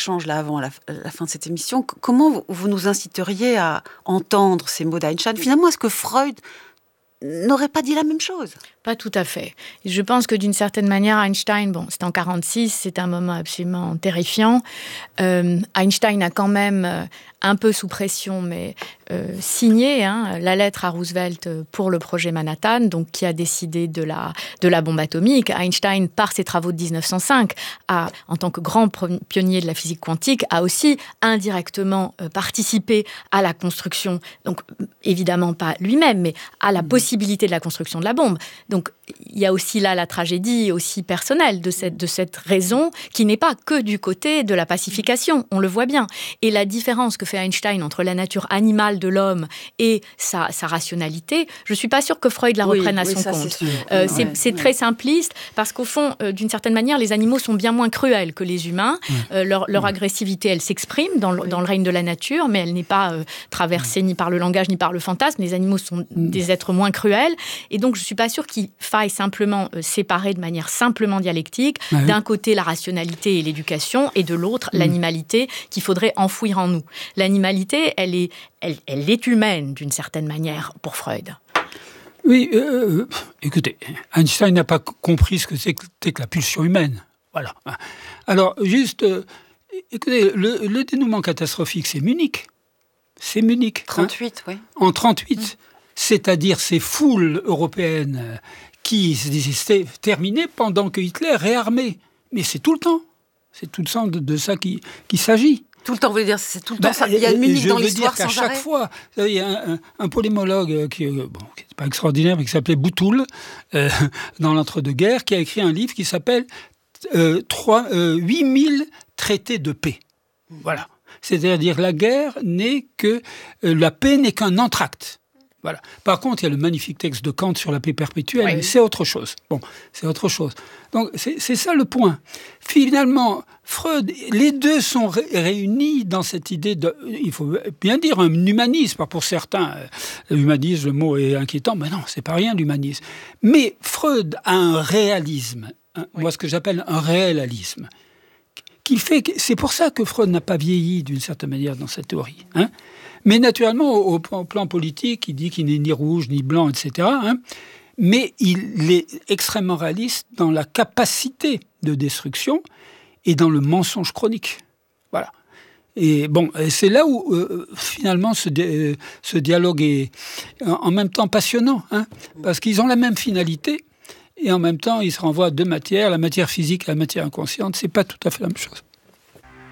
échange là avant la fin de cette émission. Comment vous nous inciteriez à entendre ces mots d'Einstein ? Finalement, est-ce que Freud n'aurait pas dit la même chose ? Pas tout à fait. Je pense que d'une certaine manière, Einstein, c'est en 1946, c'est un moment absolument terrifiant. Einstein a quand même, un peu sous pression, mais signé la lettre à Roosevelt pour le projet Manhattan, donc qui a décidé de la bombe atomique. Einstein, par ses travaux de 1905, en tant que grand pionnier de la physique quantique, a aussi indirectement participé à la construction, donc évidemment pas lui-même, mais à la possibilité de la construction de la bombe. Donc, il y a aussi là la tragédie aussi personnelle de cette raison qui n'est pas que du côté de la pacification, on le voit bien. Et la différence que fait Einstein entre la nature animale de l'homme et sa rationalité, je ne suis pas sûre que Freud la reprenne à son compte. C'est très simpliste parce qu'au fond, d'une certaine manière, les animaux sont bien moins cruels que les humains. Leur agressivité, elle s'exprime dans le règne de la nature, mais elle n'est pas traversée ni par le langage ni par le fantasme. Les animaux sont des êtres moins cruels. Et donc, je ne suis pas sûre qu'il faille simplement séparer de manière simplement dialectique, d'un côté la rationalité et l'éducation, et de l'autre l'animalité qu'il faudrait enfouir en nous. L'animalité, elle est humaine d'une certaine manière pour Freud. Oui, écoutez, Einstein n'a pas compris ce que c'était que la pulsion humaine. Voilà. Alors, juste, écoutez, le dénouement catastrophique, c'est Munich. C'est Munich. 38, oui. En 38. C'est-à-dire ces foules européennes qui s'étaient terminées pendant que Hitler réarmait. Mais c'est tout le temps. C'est tout le temps de ça qu'il s'agit. Tout le temps, vous voulez dire, c'est tout le temps ça. Il y a une Munich dans l'histoire sans arrêt. Je veux dire qu'à chaque fois, il y a un polémologue qui n'est pas extraordinaire, mais qui s'appelait Boutoul, dans l'entre-deux-guerres, qui a écrit un livre qui s'appelle 8000 traités de paix. Voilà. C'est-à-dire la guerre n'est que... la paix n'est qu'un entracte. Voilà. Par contre, il y a le magnifique texte de Kant sur la paix perpétuelle, mais c'est autre chose. Bon, c'est autre chose. Donc, c'est ça le point. Finalement, Freud, les deux sont réunis dans cette idée de, il faut bien dire, un humanisme. Pour certains, l'humanisme, le mot est inquiétant, mais non, c'est pas rien l'humanisme. Mais Freud a un réalisme, moi ce que j'appelle un réalisme, qui fait que c'est pour ça que Freud n'a pas vieilli d'une certaine manière dans cette théorie. Mais naturellement, au plan politique, il dit qu'il n'est ni rouge, ni blanc, etc. Mais il est extrêmement réaliste dans la capacité de destruction et dans le mensonge chronique. Voilà. Et bon, c'est là où, finalement, ce dialogue est en même temps passionnant, parce qu'ils ont la même finalité, et en même temps, ils se renvoient à deux matières, la matière physique et la matière inconsciente. C'est pas tout à fait la même chose.